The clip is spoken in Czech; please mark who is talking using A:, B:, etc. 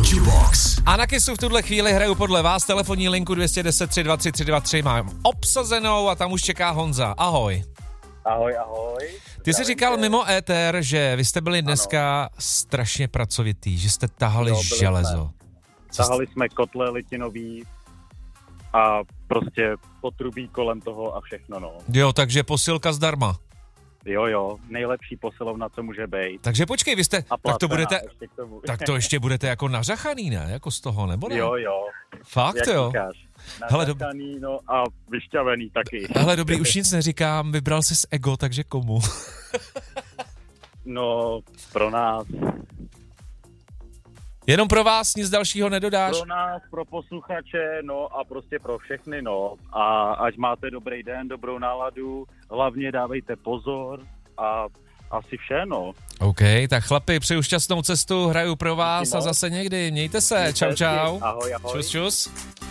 A: Jubox.
B: A na Kissu v tuhle chvíli hraju podle vás telefonní linku 210 323 323 mám obsazenou a tam už čeká Honza. Ahoj.
C: Ahoj.
B: Ty jsi říkal mimo éter, že vy jste byli dneska strašně pracovitý, že jste tahali železo.
C: Tahali jsme kotle litinový a prostě potrubí kolem toho a všechno, no.
B: Jo, takže posilka zdarma.
C: Jo, nejlepší posilovna, co může být.
B: Takže počkej, vy jste, tak to budete, tak to ještě budete jako nařachaný, ne? Jako z toho, nebo ne?
C: Jo.
B: Fakt,
C: jak
B: jo?
C: Říkáš.
B: Hele,
C: Nařachaný, no a vyšťavený taky.
B: Hele, dobrý, už nic neříkám, vybral jsi z ego, takže komu?
C: No, pro nás.
B: Jenom pro vás, nic dalšího nedodáš?
C: Pro nás, pro posluchače, no a prostě pro všechny, no. A ať máte dobrý den, dobrou náladu, hlavně dávejte pozor a asi vše, no.
B: OK, tak chlapi, přeju šťastnou cestu, hraju pro vás a zase někdy. Mějte se, čau.
C: Ahoj.
B: Čus.